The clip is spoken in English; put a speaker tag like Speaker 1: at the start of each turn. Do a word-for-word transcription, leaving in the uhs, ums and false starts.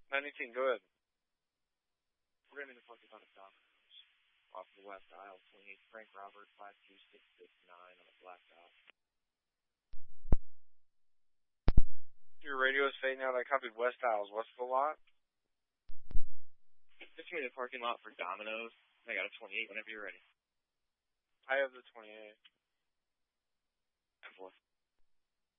Speaker 1: nine eighteen, go ahead.
Speaker 2: We're going to be in the parking lot of Domino's off the west aisle, twenty-eight Frank Robert, five two six six nine on a black dot.
Speaker 1: Your radio is fading out. I copied west aisles. What's the lot?
Speaker 2: Just me in the parking lot for Domino's. I got a twenty-eight whenever you're ready.
Speaker 1: I have the twenty-eight.
Speaker 2: ten four.